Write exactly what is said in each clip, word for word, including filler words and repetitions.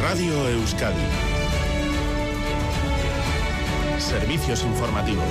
Radio Euskadi. Servicios informativos.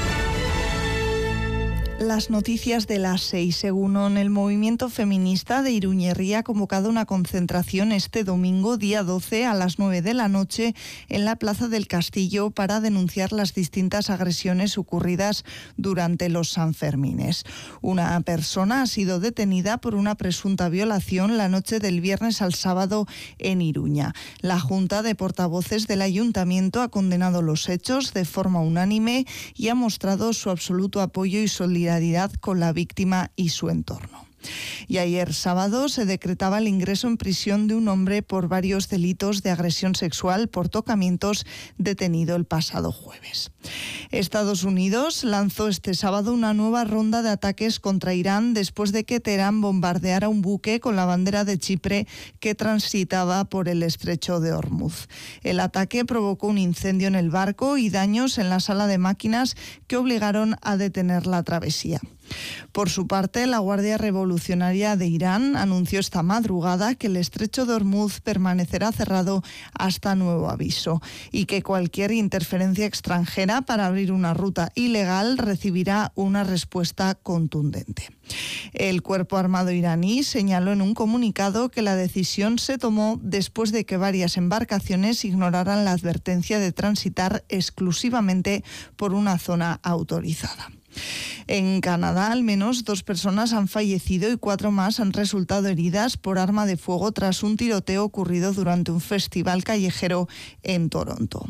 Las noticias de las seis. Según el movimiento feminista de Iruñerría ha convocado una concentración este domingo, día doce, a las nueve de la noche, en la Plaza del Castillo para denunciar las distintas agresiones ocurridas durante los Sanfermines. Una persona ha sido detenida por una presunta violación la noche del viernes al sábado en Iruña. La Junta de Portavoces del Ayuntamiento ha condenado los hechos de forma unánime y ha mostrado su absoluto apoyo y solidaridad con la víctima y su entorno. Y ayer sábado se decretaba el ingreso en prisión de un hombre por varios delitos de agresión sexual por tocamientos, detenido el pasado jueves. Estados Unidos lanzó este sábado una nueva ronda de ataques contra Irán después de que Teherán bombardeara un buque con la bandera de Chipre que transitaba por el estrecho de Hormuz. El ataque provocó un incendio en el barco y daños en la sala de máquinas que obligaron a detener la travesía. Por su parte, la Guardia Revolucionaria de Irán anunció esta madrugada que el estrecho de Hormuz permanecerá cerrado hasta nuevo aviso y que cualquier interferencia extranjera para abrir una ruta ilegal recibirá una respuesta contundente. El cuerpo armado iraní señaló en un comunicado que la decisión se tomó después de que varias embarcaciones ignoraran la advertencia de transitar exclusivamente por una zona autorizada. En Canadá, al menos dos personas han fallecido y cuatro más han resultado heridas por arma de fuego tras un tiroteo ocurrido durante un festival callejero en Toronto.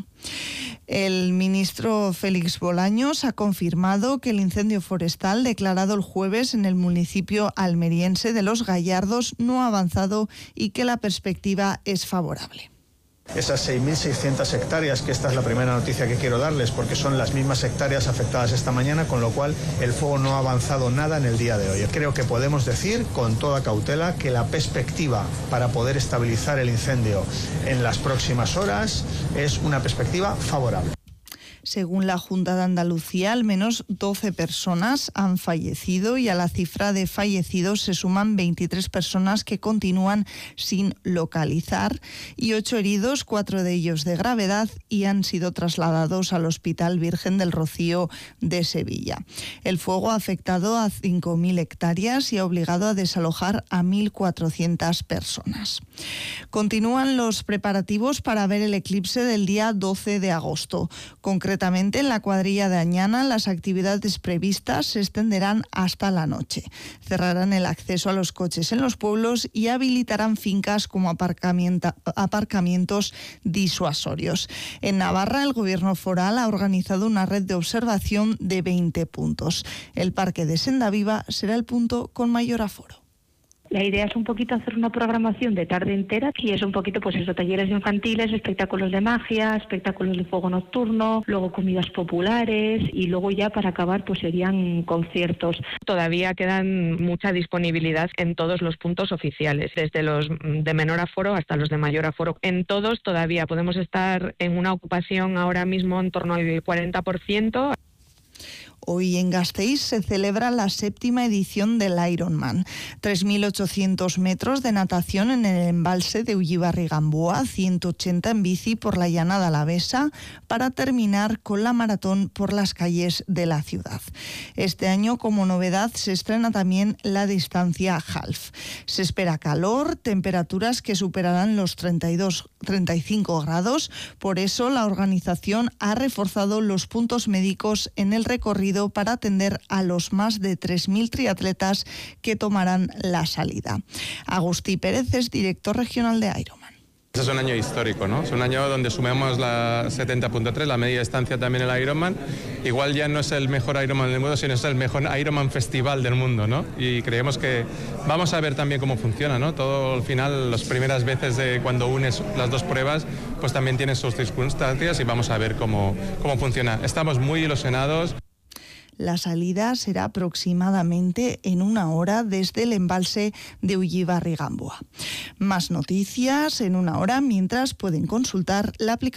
El ministro Félix Bolaños ha confirmado que el incendio forestal declarado el jueves en el municipio almeriense de Los Gallardos no ha avanzado y que la perspectiva es favorable. Esas seis mil seiscientas hectáreas, que esta es la primera noticia que quiero darles, porque son las mismas hectáreas afectadas esta mañana, con lo cual el fuego no ha avanzado nada en el día de hoy. Creo que podemos decir con toda cautela que la perspectiva para poder estabilizar el incendio en las próximas horas es una perspectiva favorable. Según la Junta de Andalucía, al menos doce personas han fallecido y a la cifra de fallecidos se suman veintitrés personas que continúan sin localizar y ocho heridos, cuatro de ellos de gravedad, y han sido trasladados al Hospital Virgen del Rocío de Sevilla. El fuego ha afectado a cinco mil hectáreas y ha obligado a desalojar a mil cuatrocientas personas. Continúan los preparativos para ver el eclipse del día doce de agosto. Concretamente, Concretamente, en la cuadrilla de Añana, las actividades previstas se extenderán hasta la noche. Cerrarán el acceso a los coches en los pueblos y habilitarán fincas como aparcamientos disuasorios. En Navarra, el Gobierno foral ha organizado una red de observación de veinte puntos. El Parque de Sendaviva será el punto con mayor aforo. La idea es un poquito hacer una programación de tarde entera y es un poquito, pues eso, talleres infantiles, espectáculos de magia, espectáculos de fuego nocturno, luego comidas populares y luego ya para acabar pues serían conciertos. Todavía quedan mucha disponibilidad en todos los puntos oficiales, desde los de menor aforo hasta los de mayor aforo. En todos todavía podemos estar en una ocupación ahora mismo en torno al cuarenta por ciento. Hoy en Gasteiz se celebra la séptima edición del Ironman. tres mil ochocientos metros de natación en el embalse de Ullibarri-Gamboa, ciento ochenta en bici por la llanada alavesa, para terminar con la maratón por las calles de la ciudad. Este año, como novedad, se estrena también la distancia half. Se espera calor, temperaturas que superarán los treinta y dos, treinta y cinco grados. Por eso, la organización ha reforzado los puntos médicos en el recorrido para atender a los más de tres mil triatletas que tomarán la salida. Agustí Pérez es director regional de Ironman. Este es un año histórico, ¿no? Es un año donde sumamos la setenta punto tres, la media distancia también el Ironman. Igual ya no es el mejor Ironman del mundo, sino es el mejor Ironman festival del mundo, ¿no? Y creemos que vamos a ver también cómo funciona, ¿no? Todo al final, las primeras veces de cuando unes las dos pruebas, pues también tiene sus circunstancias y vamos a ver cómo, cómo funciona. Estamos muy ilusionados. La salida será aproximadamente en una hora desde el embalse de Ullibarri-Gamboa. Más noticias en una hora, mientras pueden consultar la aplicación.